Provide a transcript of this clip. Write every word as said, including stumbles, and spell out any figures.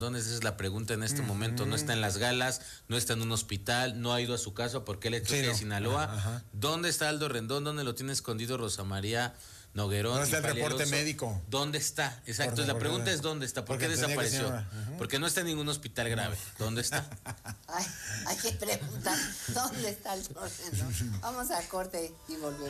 Rendones? Esa es la pregunta en este mm-hmm. momento. No está en las galas, no está en un hospital, no ha ido a su casa porque él es sí, no. de Sinaloa. Ajá, ajá. ¿Dónde está Aldo Rendón? ¿Dónde lo tiene escondido Rosa María Noguerón? ¿Dónde está el reporte médico? ¿Dónde está? Exacto, la pregunta es ¿dónde está? ¿Por qué desapareció? Uh-huh. Porque no está en ningún hospital grave. ¿Dónde está? Ay, hay que preguntar, ¿dónde está Aldo Rendón? Vamos a corte y volvemos.